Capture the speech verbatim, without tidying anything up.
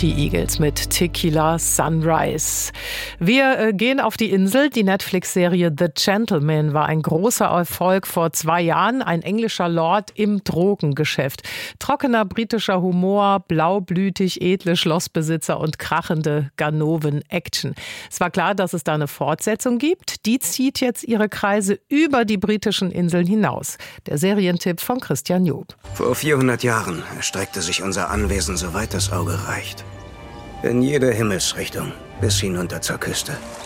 Beauty Eagles mit Tequila Sunrise. Wir äh, gehen auf die Insel. Die Netflix-Serie The Gentleman war ein großer Erfolg vor zwei Jahren. Ein englischer Lord im Drogengeschäft. Trockener britischer Humor, blaublütig, edle Schlossbesitzer und krachende Ganoven-Action. Es war klar, dass es da eine Fortsetzung gibt. Die zieht jetzt ihre Kreise über die britischen Inseln hinaus. Der Serientipp von Christian Job. Vor vierhundert Jahren erstreckte sich unser Anwesen, soweit das Auge reicht. In jede Himmelsrichtung, bis hinunter zur Küste.